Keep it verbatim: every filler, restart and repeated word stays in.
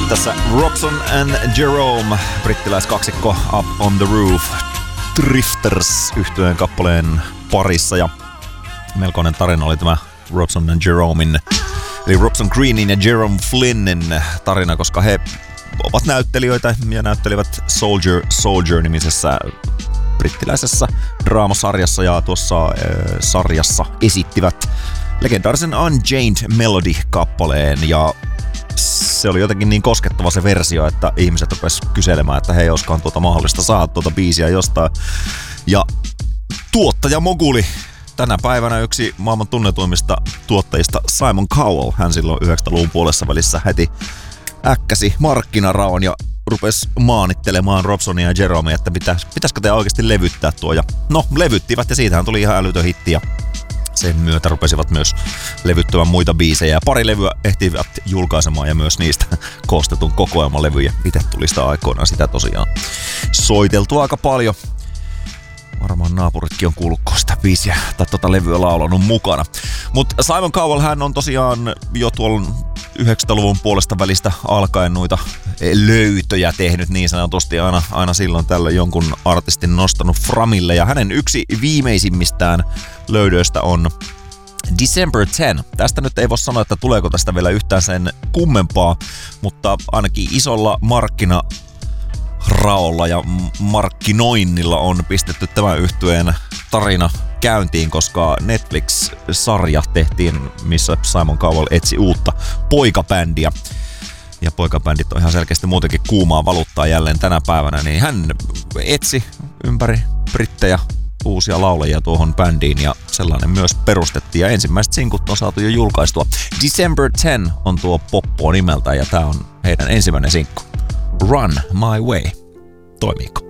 Tässä Robson and Jerome, brittiläiskaksikko Up on the Roof, Drifters -yhtyeen kappaleen parissa, ja melkoinen tarina oli tämä Robson and Jeromein, eli Robson Greenin ja Jerome Flynnin tarina, koska he ovat näyttelijöitä ja näyttelivät Soldier Soldier-nimisessä brittiläisessä draamasarjassa, ja tuossa äh, sarjassa esittivät legendaarisen Unchained Melody-kappaleen, ja se oli jotenkin niin koskettava se versio, että ihmiset rupesivat kyselemään, että hei, olisikohan tuota mahdollista saada tuota biisiä jostain. Ja tuottaja moguli, tänä päivänä yksi maailman tunnetuimmista tuottajista, Simon Cowell, hän silloin yhdeksänkymmentäluvun puolessa välissä heti äkkäsi markkinaraon ja rupesi maanittelemaan Robsonia ja Jeromea, että pitäis, pitäisikö te oikeasti levyttää tuo. Ja no, levyttivät, ja siitähän tuli ihan älytön hitti, ja sen myötä rupesivat myös levyttämään muita biisejä, ja pari levyä ehtivät julkaisemaan ja myös niistä koostetun kokoelmalevyjä. Itse tuli sitä aikoinaan sitä tosiaan soiteltu aika paljon. Varmaan naapuritkin on kuullut sitä biisiä tai tota levyä laulanut mukana. Mutta Simon Cowell, hän on tosiaan jo tuolla yhdeksänkymmentäluvun puolesta välistä alkaen noita löytöjä tehnyt niin sanotusti, aina, aina silloin tällöin jonkun artistin nostanut framille, ja hänen yksi viimeisimmistään löydöistä on December tenth. Tästä nyt ei voi sanoa, että tuleeko tästä vielä yhtään sen kummempaa, mutta ainakin isolla markkina raolla ja markkinoinnilla on pistetty tämän yhtyeen tarina käyntiin, koska Netflix-sarja tehtiin, missä Simon Cowell etsi uutta poikabändiä. Ja poikabändit on ihan selkeästi muutenkin kuumaa valuuttaa jälleen tänä päivänä, niin hän etsi ympäri brittejä uusia laulajia tuohon bändiin, ja sellainen myös perustettiin, ja ensimmäiset sinkut on saatu jo julkaistua. December tenth on tuo poppo nimeltä, ja tää on heidän ensimmäinen sinkku. Run My Way. Toimiiko?